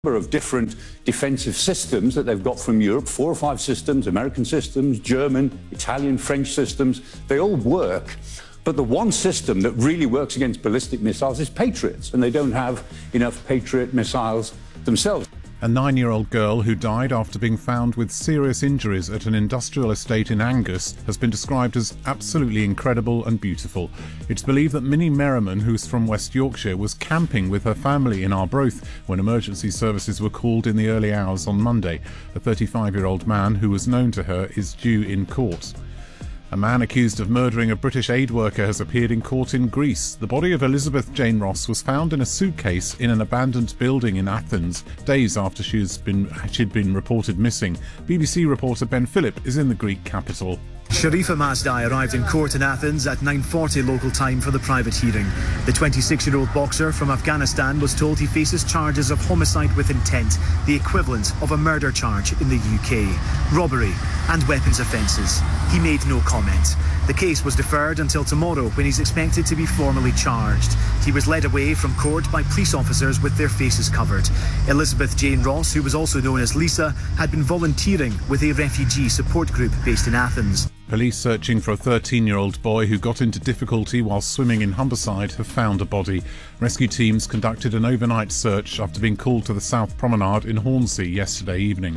of different defensive systems that they've got from Europe, 4 or 5 systems, American systems, German, Italian, French systems. They all work. But the one system that really works against ballistic missiles is Patriots, and they don't have enough Patriot missiles themselves. A 9-year-old girl who died after being found with serious injuries at an industrial estate in Angus has been described as absolutely incredible and beautiful. It's believed that Minnie Merriman, who's from West Yorkshire, was camping with her family in Arbroath when emergency services were called in the early hours on Monday. A 35-year-old man who was known to her is due in court. A man accused of murdering a British aid worker has appeared in court in Greece. The body of Elizabeth Jane Ross was found in a suitcase in an abandoned building in Athens, days after she'd been reported missing. BBC reporter Ben Phillip is in the Greek capital. Sharifa Masdai arrived in court in Athens at 9:40 local time for the private hearing. The 26-year-old boxer from Afghanistan was told he faces charges of homicide with intent, the equivalent of a murder charge in the UK, robbery and weapons offences. He made no comment. The case was deferred until tomorrow when he's expected to be formally charged. He was led away from court by police officers with their faces covered. Elizabeth Jane Ross, who was also known as Lisa, had been volunteering with a refugee support group based in Athens. Police searching for a 13-year-old boy who got into difficulty while swimming in Humberside have found a body. Rescue teams conducted an overnight search after being called to the South Promenade in Hornsey yesterday evening.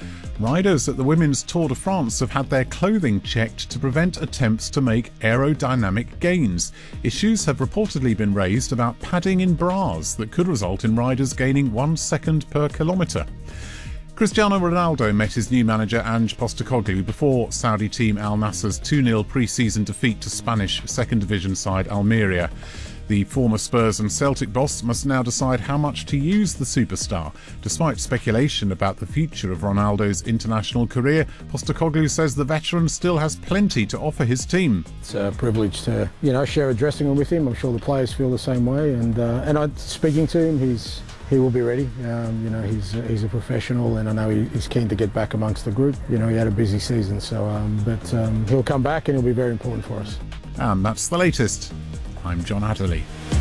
Riders at the Women's Tour de France have had their clothing checked to prevent attempts to make aerodynamic gains. Issues have reportedly been raised about padding in bras that could result in riders gaining 1 second per kilometre. Cristiano Ronaldo met his new manager Ange Postecoglou before Saudi team Al Nassr's 2-0 pre-season defeat to Spanish second division side Almeria. The former Spurs and Celtic boss must now decide how much to use the superstar. Despite speculation about the future of Ronaldo's international career, Postecoglou says the veteran still has plenty to offer his team. It's a privilege to, share a dressing room with him. I'm sure the players feel the same way. And speaking to him, he will be ready. He's a professional, and I know he's keen to get back amongst the group. He had a busy season, but he'll come back and he'll be very important for us. And that's the latest. I'm John Adderley.